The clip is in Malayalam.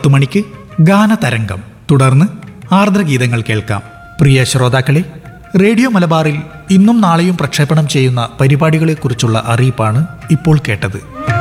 10 മണിക്ക് ഗാനതരംഗം, തുടർന്ന് ആർദ്രഗീതങ്ങൾ കേൾക്കാം. പ്രിയ ശ്രോതാക്കളെ, റേഡിയോ മലബാറിൽ ഇന്നും നാളെയും പ്രക്ഷേപണം ചെയ്യുന്ന പരിപാടികളെക്കുറിച്ചുള്ള അറിയിപ്പാണ് ഇപ്പോൾ കേട്ടത്.